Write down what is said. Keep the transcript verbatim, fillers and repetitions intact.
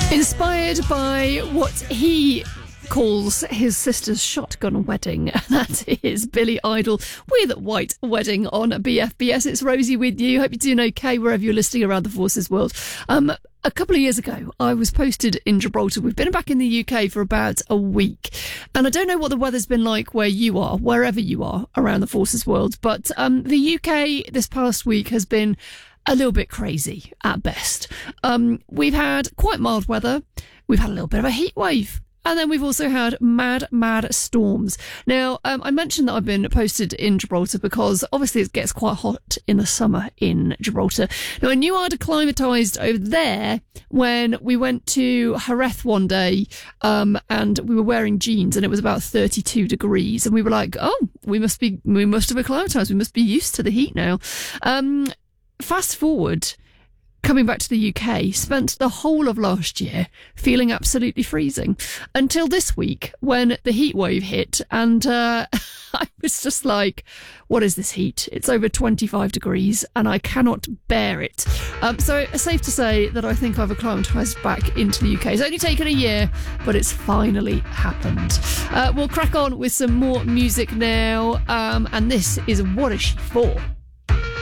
Inspired by what he calls his sister's shotgun wedding. That is Billy Idol with White Wedding on B F B S. It's Rosie with you. Hope you're doing okay wherever you're listening around the Forces world. Um, a couple of years ago, I was posted in Gibraltar. We've been back in the U K for about a week. And I don't know what the weather's been like where you are, wherever you are around the Forces world. But um, the U K this past week has been a little bit crazy at best. Um, we've had quite mild weather. We've had a little bit of a heat wave. And then we've also had mad, mad storms. Now, um, I mentioned that I've been posted in Gibraltar because obviously it gets quite hot in the summer in Gibraltar. Now, I knew I'd acclimatised over there when we went to Jerez one day um, and we were wearing jeans and it was about thirty-two degrees. And we were like, oh, we must be, we must have acclimatised. We must be used to the heat now. Um, fast forward. Coming back to the U K, spent the whole of last year feeling absolutely freezing until this week when the heat wave hit and uh, I was just like, what is this heat? It's over twenty-five degrees and I cannot bear it. Um, so it's safe to say that I think I've acclimatised back into the U K. It's only taken a year, but it's finally happened. Uh, we'll crack on with some more music now um, and this is What Is She For?